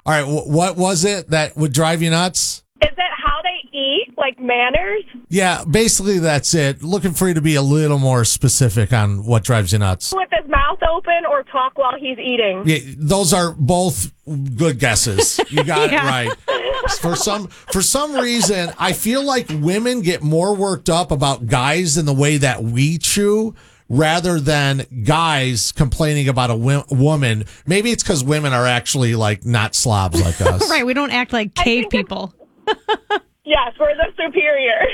All right, what was it that would drive you nuts? Is it how they eat, like manners? Yeah, basically that's it. Looking for you to be a little more specific on what drives you nuts. With his mouth open or talk while he's eating? Yeah, those are both good guesses. You got it right. For some reason, I feel like women get more worked up about guys in the way that we chew rather than guys complaining about a woman. Maybe it's because women are actually like not slobs like us. Right, we don't act like cave people. Yes, we're the superior.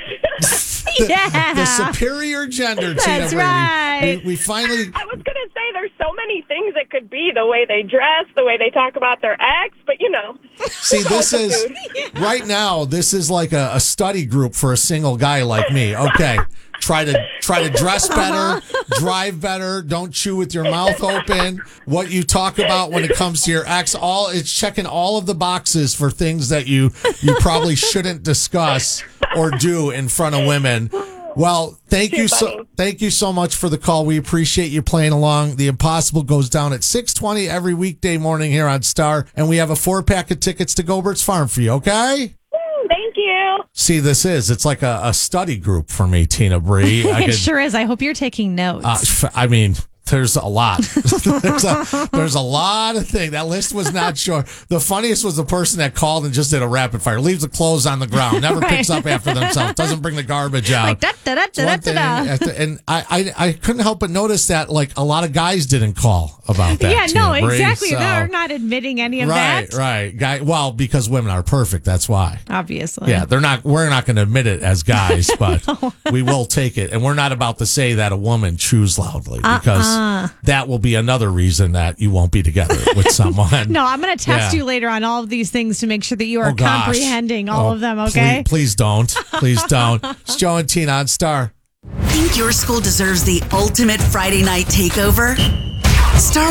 The superior gender, Tina That's Brady. right. We finally... I was going to say there's so many things it could be, the way they dress, the way they talk about their ex, but you know. See, this is... Right now, this is like a study group for a single guy like me. Okay. Try to dress better, drive better, don't chew with your mouth open. What you talk about when it comes to your ex, it's checking all of the boxes for things that you probably shouldn't discuss or do in front of women. Well, thank you so much for the call. We appreciate you playing along. The Impossible goes down at 6:20 every weekday morning here on Star, and we have a 4-pack of tickets to Gobert's Farm for you, okay? Thank you. See, it's like a study group for me, Tina Bree. It sure is. I hope you're taking notes. I mean, there's a lot. there's a lot of things. That list was not short. The funniest was the person that called and just did a rapid fire. Leaves the clothes on the ground. Never picks up after themselves. Doesn't bring the garbage out. Like da-da-da-da-da-da. And I couldn't help but notice that like a lot of guys didn't call about that. Yeah, no, Tina Bree, exactly. so. They're not admitting any of that. Right. Well, because women are perfect. That's why. Obviously. Yeah, we're not going to admit it as guys, but we will take it. And we're not about to say that a woman chews loudly because that will be another reason that you won't be together with someone. No, I'm going to test you later on all of these things to make sure that you are comprehending all of them, okay? Please don't. Please don't. It's Joe and Tina on Star. Think your school deserves the ultimate Friday night takeover? Star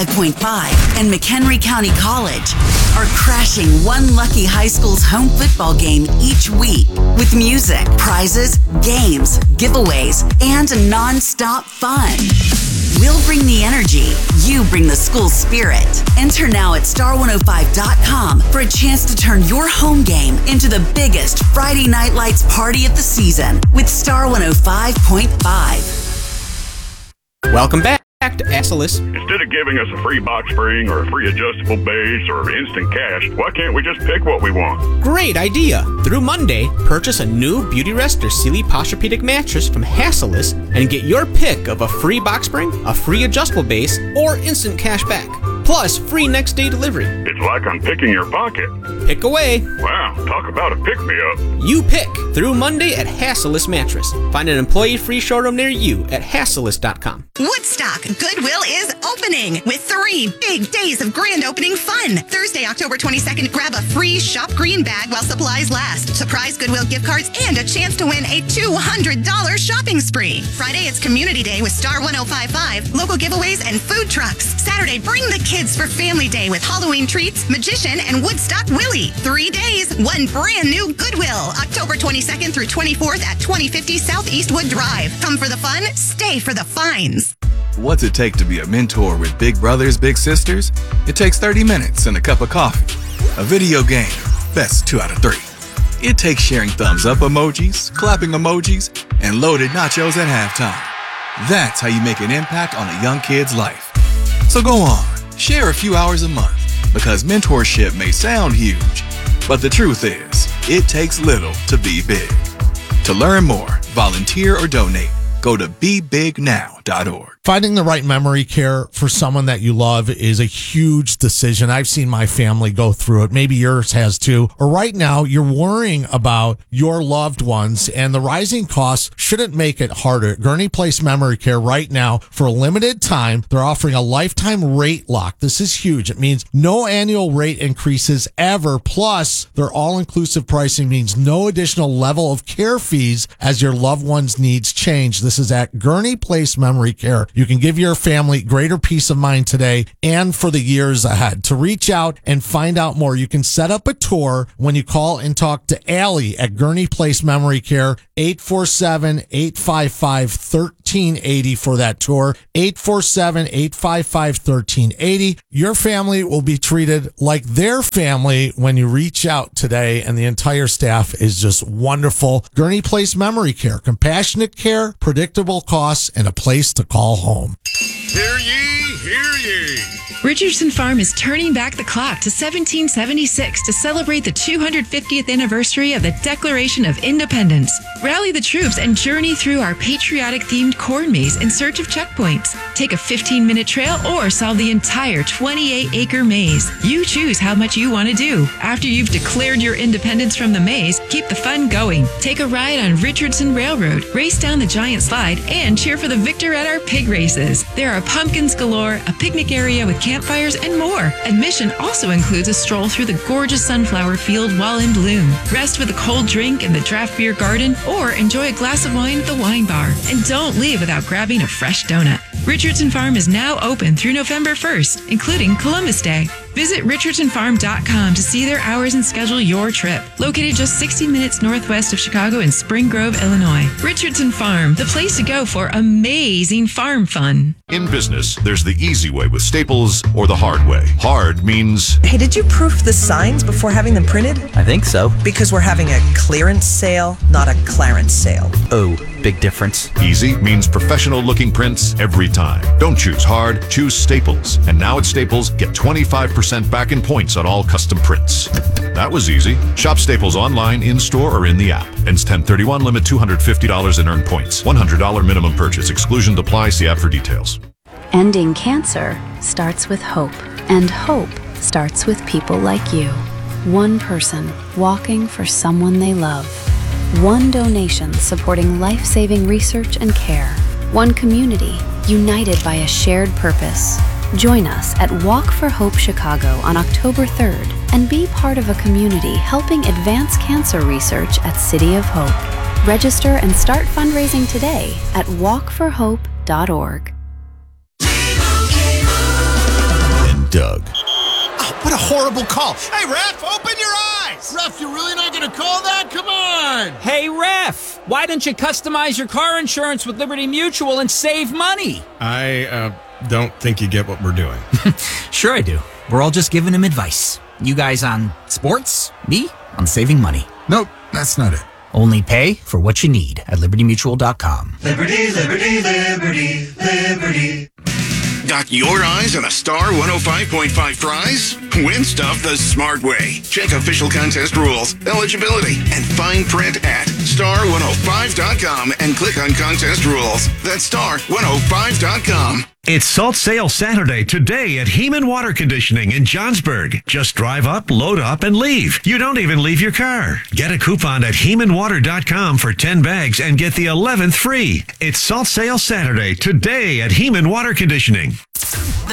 105.5 and McHenry County College are crashing one lucky high school's home football game each week with music, prizes, games, giveaways, and non-stop fun. We'll bring the energy. You bring the school spirit. Enter now at star105.com for a chance to turn your home game into the biggest Friday Night Lights party of the season with Star 105.5. Welcome back to Hassle-less. Instead of giving us a free box spring or a free adjustable base or instant cash, why can't we just pick what we want? Great idea. Through Monday, purchase a new Beautyrest or Sealy Posturepedic mattress from Hassle-less and get your pick of a free box spring, a free adjustable base, or instant cash back. Plus, free next day delivery. It's like I'm picking your pocket. Pick away. Wow, talk about a pick-me-up. You pick through Monday at Hassle-less Mattress. Find an employee-free showroom near you at hassle-less.com. Woodstock Goodwill is opening with 3 big days of grand opening fun. Thursday, October 22nd, grab a free Shop Green bag while supplies last. Surprise Goodwill gift cards and a chance to win a $200 shopping spree. Friday, it's Community Day with Star 105.5, local giveaways and food trucks. Saturday, bring the kids for Family Day with Halloween treats, Magician, and Woodstock Willie. 3 days, one brand new Goodwill. October 22nd through 24th at 2050 South Eastwood Drive. Come for the fun, stay for the finds. What's it take to be a mentor with big brothers, big sisters? It takes 30 minutes and a cup of coffee. A video game, best 2 out of 3. It takes sharing thumbs up emojis, clapping emojis, and loaded nachos at halftime. That's how you make an impact on a young kid's life. So go on, share a few hours a month, because mentorship may sound huge, but the truth is, it takes little to be big. To learn more, volunteer, or donate, go to BeBigNow.org. Finding the right memory care for someone that you love is a huge decision. I've seen my family go through it. Maybe yours has too. Or right now, you're worrying about your loved ones, and the rising costs shouldn't make it harder. Gurney Place Memory Care right now, for a limited time, they're offering a lifetime rate lock. This is huge. It means no annual rate increases ever. Plus, their all-inclusive pricing means no additional level of care fees as your loved one's needs change. This is at Gurney Place Memory Care. You can give your family greater peace of mind today and for the years ahead. To reach out and find out more, you can set up a tour when you call and talk to Allie at Gurney Place Memory Care, 847-855-13 1380 for that tour. 847-855-1380. Your family will be treated like their family when you reach out today, and the entire staff is just wonderful. Gurney Place Memory Care, compassionate care, predictable costs, and a place to call home. Hear ye, hear ye. Richardson Farm is turning back the clock to 1776 to celebrate the 250th anniversary of the Declaration of Independence. Rally the troops and journey through our patriotic-themed corn maze in search of checkpoints. Take a 15-minute trail or solve the entire 28-acre maze. You choose how much you want to do. After you've declared your independence from the maze, keep the fun going. Take a ride on Richardson Railroad, race down the giant slide, and cheer for the victor at our pig races. There are pumpkins galore, a picnic area with campfires, and more. Admission also includes a stroll through the gorgeous sunflower field while in bloom. Rest with a cold drink in the draft beer garden, or enjoy a glass of wine at the wine bar. And don't leave without grabbing a fresh donut. Richardson Farm is now open through November 1st, including Columbus Day. Visit richardsonfarm.com to see their hours and schedule your trip. Located just 60 minutes northwest of Chicago in Spring Grove, Illinois. Richardson Farm, the place to go for amazing farm fun. In business, there's the easy way with Staples or the hard way. Hard means... Hey, did you proof the signs before having them printed? I think so. Because we're having a clearance sale, not a Clarence sale. Oh, big difference. Easy means professional-looking prints every time. Don't choose hard, choose Staples. And now at Staples, get 25% back in points on all custom prints. That was easy. Shop Staples online, in-store, or in the app. Ends 10/31, limit $250 in earned points. $100 minimum purchase. Exclusions apply. See app for details. Ending cancer starts with hope. And hope starts with people like you. One person walking for someone they love. One donation supporting life-saving research and care. One community united by a shared purpose. Join us at Walk for Hope Chicago on October 3rd and be part of a community helping advance cancer research at City of Hope. Register and start fundraising today at walkforhope.org. And Doug. Oh, what a horrible call. Hey, ref, open your eyes. Ref, you're really not going to call that? Come on. Hey, ref, why don't you customize your car insurance with Liberty Mutual and save money? I don't think you get what we're doing. Sure I do. We're all just giving him advice. You guys on sports, me on saving money. Nope, that's not it. Only pay for what you need at libertymutual.com. Liberty, liberty, liberty, liberty. Got your eyes on a Star 105.5 prize? Win stuff the smart way. Check official contest rules, eligibility, and fine print at star105.com and click on contest rules. That's star105.com. It's Salt Sale Saturday today at Heeman Water Conditioning in Johnsburg. Just drive up, load up, and leave. You don't even leave your car. Get a coupon at HeemanWater.com for 10 bags and get the 11th free. It's Salt Sale Saturday today at Heeman Water Conditioning.